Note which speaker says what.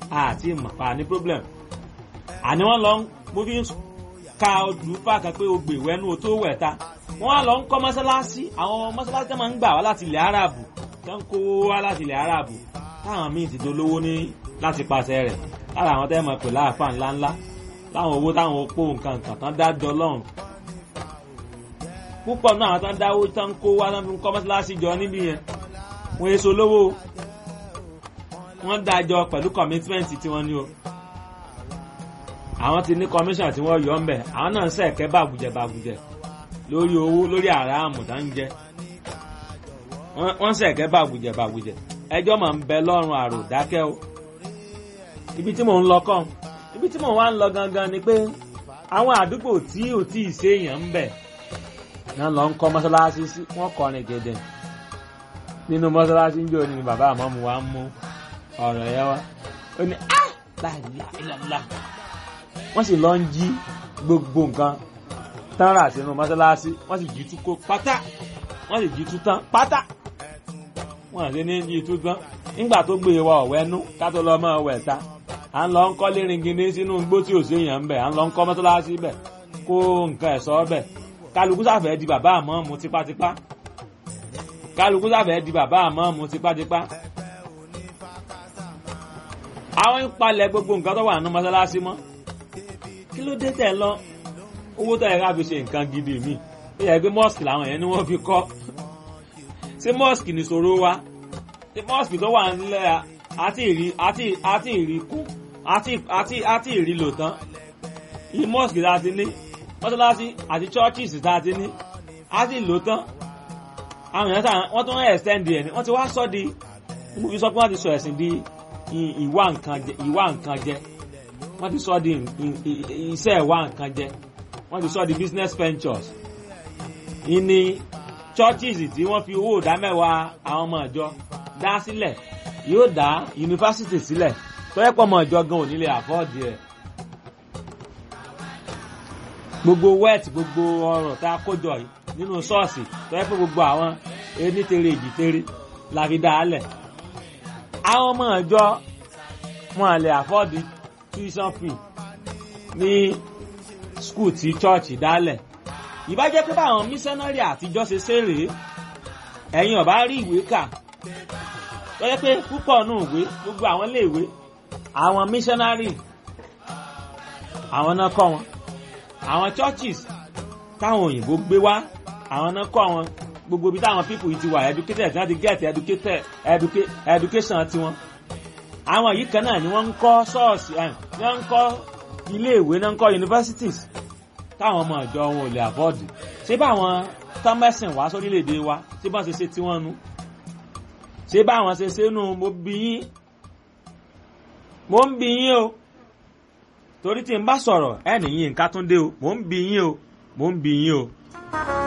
Speaker 1: àti ìmọ̀pá ní problem àní wọ́n lọ mo fi ń ka ojú fáàkà pé o gbè wẹ́nu o tó wẹ̀ ta wọ́n á lọ ń kọ́ mọ́sálásí àwọn mọ́sálásí tó máa ń gbà wá láti ilẹ̀ Árábù tó ń kó wá láti ilẹ̀ Árábù táwọn míì ti dolówó ní láti pàṣẹ rẹ̀ lára àwọn tẹ́ mọ̀ pé láàfà ńláńlá láwọn owó táwọn opó nǹkan tán dájọ́ lọ́rùn púpọ̀ náà àwọn tán dáwó tán kó wá tán fi ń kọ́ mọ́sálásí jọ níbí yẹn wọ́n èso lówó wọ́n dájọ́ pẹ̀lú commitment tí wọ́n ní o àwọn ti ní commission tí wọ́n yọ ń bẹ̀ àwọn náà ń sẹ̀kẹ́ bàgùjẹ̀ lórí owó lórí àràmù tá ń jẹ wọ́n sẹ̀kẹ́ bàgùjẹ̀ ẹjọ́ máa ń bẹ lọ́rùn àrò dákẹ́ o ibi tí mò ń lọ kàn ibi tí mò ń wá ń lọ gangan ni pé àwọn àdúgbò tí ò tí ì séèyàn ń bẹ̀ náà lọ ń kọ́ mọ́sálásí sí wọ́n kọrin gẹ̀dẹ̀ nínú mọ́sálásí ń jò ní bàbá àmọ́ mu wá ń mú ọ̀rọ̀ yẹn wá ó ní láìláìláìlá wọ́n sì lọ ń jí gbogbo nǹkan tán rà sínú mọ́sálásí wọ́n sì jí tú kó pátá wọ́n sì jí tú tán pátá wọ́n àti ní jí tú tán nígbà tó gbé wa ọ̀wẹ́nú ká tó lọ mọ́ ọ̀wẹ́ ta à ń lọ ń kọ́ léringindé sínú igbó tí ò séèyàn ń bẹ̀ à ń lọ ń kọ́ mọ́sálásí bẹ̀ kó nǹkan ẹ̀ṣọ́ bẹ̀ kálukú sáfẹ́ di bàbá àmọ́ mu tipátipá kálukú sáfẹ́ di bàbá àmọ́ mu tipátipá àwọn ń palẹ̀ gbogbo nǹkan tó wà nínú mọ́sálásí mọ́ kí ló dé tẹ̀ lọ owó tó yẹ ká fi ṣe nǹkan gidi mi ó yẹ pé mosque làwọn yẹn ni wọ́n fi kọ́ ṣé mosque ní ṣòro wa ṣé mosque tó wà nílẹ̀ àti ìrí kú àti ìrí lò tán yìí mosque tá a ti ní mọ́sálásí àti churches tá a ti ní àti lò tán àwọn èèyàn sáà wọ́n tún extend ẹ̀ ni wọ́n ti wá sọ di mo fi sọ pé wọ́n ti sọ ẹ̀sìn di ìwà nǹkan jẹ wọ́n ti sọ di iṣẹ́ ìwà nǹkan jẹ wọ́n ti sọ di business ventures ìní churches tí wọ́n fi owó ìdámẹ́wàá àwọn ọmọ ìjọ dá sílẹ̀ yóò dá yunifásitì sílẹ̀ tó yẹ pọ̀ ọmọ ìjọ gan ò ní lè afford ẹ̀ gbogbo wet gbogbo ọrọ̀ tá a kójọ yìí nínú ṣọ́ọ̀ṣì tó yẹ pé gbogbo àwọn enítere èjìtere la fi dá a lẹ̀ àwọn ọmọ ìjọ wọn lè afford tuition fee ní school tí church dálẹ̀ ìbá jẹ́ pé báwọn missionary àtijọ́ ṣe ṣeré ẹ̀yin ọ̀bá rí ìwé kà tó yẹ pé púpọ̀ nù ìwé gbogbo àwọn iléèwé àwọn missionary àwọn náà kọ́ wọn àwọn churches táwọn òyìnbó gbé wá àwọn náà kọ́ wọn gbogbo ibi táwọn people yìí ti wà educated láti get education tiwọn àwọn yìí kan náà ni wọ́n ń kọ́ ṣọ́ọ̀ṣì ni wọ́n ń kọ́ iléèwé náà ń kọ́ universities táwọn ọmọ ìjọ wọn ò lè afford ṣé báwọn tọ́mẹ́sìn wá sórílẹ̀-èdè wa ṣé bá ṣe ṣe tí wọ́n nu ṣé báwọn ṣe ṣe nu mo ń bi yín o torí tí n bá sọ̀rọ̀ ẹ̀ nìyí nǹkan tún dé o mo ń bi yín o.